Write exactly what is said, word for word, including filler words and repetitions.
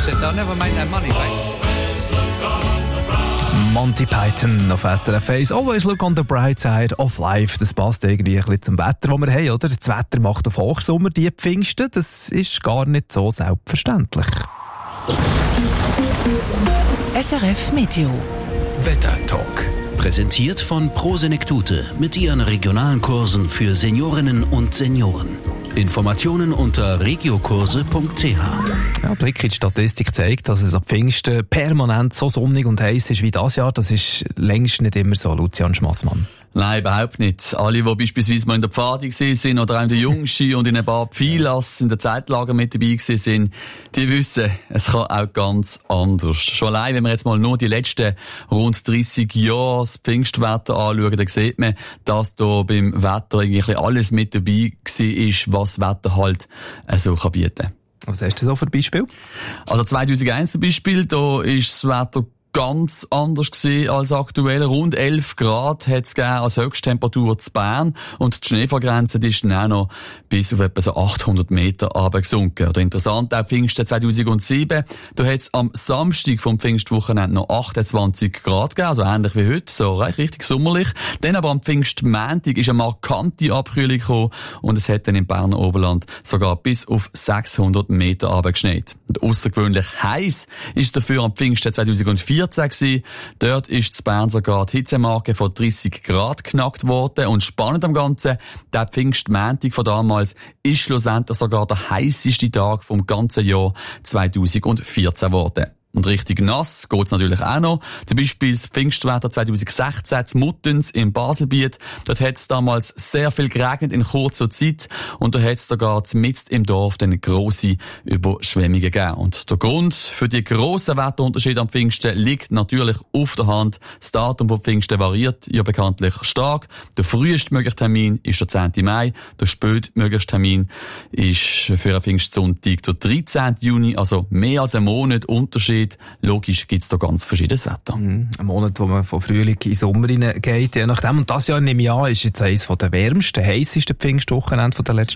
said, they'll never make their money back. Monty Python auf S R F eins. Always look on the bright side of life. Das passt irgendwie ein bisschen zum Wetter, das wir haben, oder? Das Wetter macht auf Hochsommer die Pfingsten. Das ist gar nicht so selbstverständlich. S R F Meteo. Wetter-Talk. Präsentiert von Prosenektute mit ihren regionalen Kursen für Seniorinnen und Senioren. Informationen unter regiokurse punkt c h. Ja, Blick in die Statistik zeigt, dass es ab Pfingsten permanent so sonnig und heiß ist wie das Jahr. Das ist längst nicht immer so, Lucian Schmassmann. Nein, überhaupt nicht. Alle, die beispielsweise mal in der Pfadi sind oder auch in der Jungski und in ein paar Pfilas in der Zeitlager mit dabei sind, die wissen, es kann auch ganz anders. Schon allein, wenn wir jetzt mal nur die letzten rund dreissig Jahre das Pfingstwetter anschauen, dann sieht man, dass da beim Wetter eigentlich alles mit dabei war, was das Wetter halt so kann bieten. Was hast du so für Beispiel? Also zweitausendeins zum Beispiel, da ist das Wetter ganz anders gewesen als aktuell. Rund elf Grad hat es gegeben als Höchsttemperatur zu Bern und die Schneefallgrenze die ist dann auch noch bis auf etwa so achthundert Meter runtergesunken. Oder interessant, auch Pfingsten zweitausendsieben, da hat es am Samstag vom Pfingstwochenende noch achtundzwanzig Grad gegeben, also ähnlich wie heute, so richtig sommerlich. Dann aber am Pfingstmontag ist eine markante Abkühlung gekommen und es hat dann im Berner Oberland sogar bis auf sechshundert Meter runtergeschneit. Und außergewöhnlich heiß ist dafür am Pfingsten zweitausendvierzehn gewesen. Dort ist in Bern sogar die Hitzemarke von dreissig Grad geknackt worden. Und spannend am Ganzen, der Pfingstmontag von damals ist schlussendlich sogar der heisseste Tag vom ganzen Jahr zweitausendvierzehn geworden. Und richtig nass geht's natürlich auch noch. Zum Beispiel das Pfingstwetter zweitausendsechzehn in Muttens im Baselbiet. Dort hat es damals sehr viel geregnet in kurzer Zeit. Und da hat es sogar mitten im Dorf dann grosse Überschwemmungen gegeben. Und der Grund für die grossen Wetterunterschiede am Pfingsten liegt natürlich auf der Hand. Das Datum von Pfingsten variiert ja bekanntlich stark. Der frühestmögliche Termin ist der zehnten Mai. Der spätmögliche Termin ist für einen Pfingstsonntag der dreizehnten Juni. Also mehr als einen Monat Unterschied. Logisch gibt es da ganz verschiedenes Wetter. Mm, ein Monat, wo man von Frühling in Sommer hineingeht. Je nachdem. Und das Jahr nehme ich an, ist jetzt eines der wärmsten, heissesten Pfingstwochenende der letzten